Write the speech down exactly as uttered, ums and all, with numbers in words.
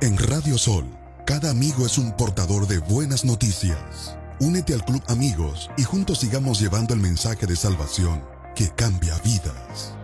En Radio Sol, cada amigo es un portador de buenas noticias. Únete al Club Amigos y juntos sigamos llevando el mensaje de salvación que cambia vidas.